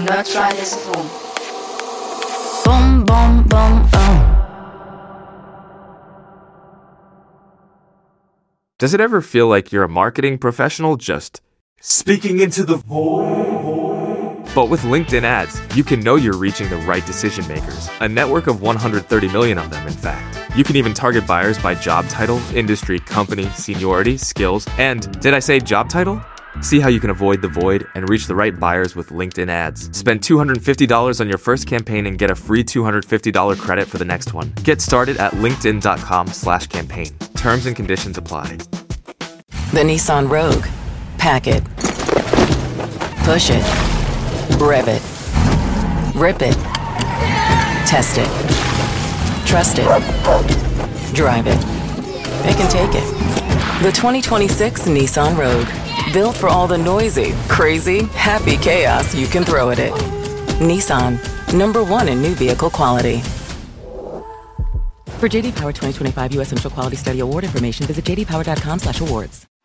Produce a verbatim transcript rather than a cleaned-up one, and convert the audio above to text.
not try this at home. Boom, boom, boom, boom. Does it ever feel like you're a marketing professional just speaking into the void? But with LinkedIn ads, you can know you're reaching the right decision makers, a network of one hundred thirty million of them, in fact. You can even target buyers by job title, industry, company, seniority, skills, and did I say job title? See how you can avoid the void and reach the right buyers with LinkedIn ads. Spend two hundred fifty dollars on your first campaign and get a free two hundred fifty dollars credit for the next one. Get started at linkedin.com slash campaign. Terms and conditions apply. The Nissan Rogue. Pack it. Push it. Rev it. Rip it. Test it. Trust it. Drive it. It can take it. The twenty twenty-six Nissan Rogue. Built for all the noisy, crazy, happy chaos you can throw at it. Nissan. Number one in new vehicle quality. For J D Power twenty twenty-five U S Central Quality Study Award information, visit j d power dot com slash awards.